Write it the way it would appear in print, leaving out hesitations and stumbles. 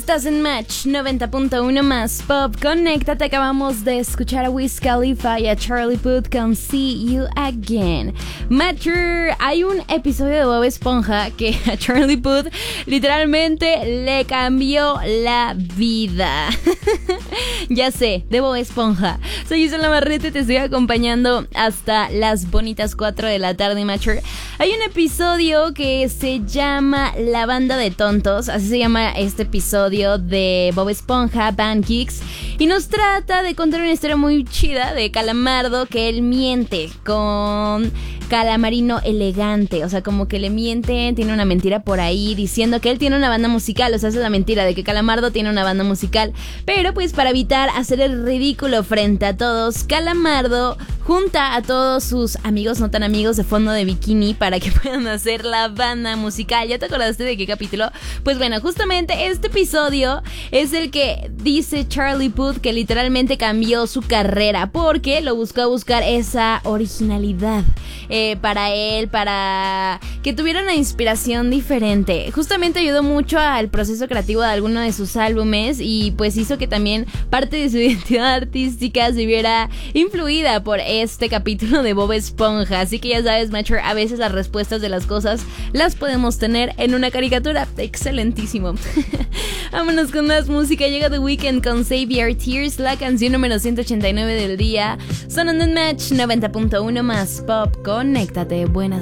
Estás en Match 90.1 más Pop. Conéctate, acabamos de escuchar a Wiz Khalifa y a Charlie Puth con See You Again. Matcher, hay un episodio de Bob Esponja que a Charlie Puth literalmente le cambió la vida. Ya sé, de Bob Esponja. Soy Gisela Navarrete, te estoy acompañando hasta las bonitas 4 de la tarde, Matcher. Hay un episodio que se llama La Banda de Tontos, así se llama este episodio de Bob Esponja, Band Geeks, y nos trata de contar una historia muy chida de Calamardo, que él miente con Calamarino Elegante, o sea, como que le miente, tiene una mentira por ahí diciendo que él tiene una banda musical, o sea, esa es la mentira de que Calamardo tiene una banda musical, pero pues para evitar hacer el ridículo frente a todos, Calamardo junta a todos sus amigos, no tan amigos, de fondo de bikini para que puedan hacer la banda musical. ¿Ya te acordaste de qué capítulo? Pues bueno, justamente este episodio es el que dice Charlie Puth que literalmente cambió su carrera porque lo buscó a buscar esa originalidad para él, para que tuviera una inspiración diferente. Justamente ayudó mucho al proceso creativo de alguno de sus álbumes y pues hizo que también parte de su identidad artística se viera influida por este capítulo de Bob Esponja. Así que ya sabes, Matcher, a veces las respuestas de las cosas las podemos tener en una caricatura. Excelentísimo. Vámonos con más música. Llega The Weeknd con Save Your Tears, la canción número 189 del día. Sonando en Match 90.1 más Pop. Conéctate. Buenas